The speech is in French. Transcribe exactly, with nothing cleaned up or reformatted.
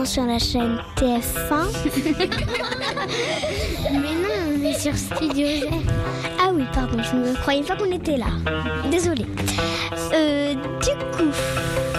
Sur la chaîne T F un. Mais non, on est sur Studio G. Ah oui, pardon, je ne croyais pas qu'on était là. Désolée.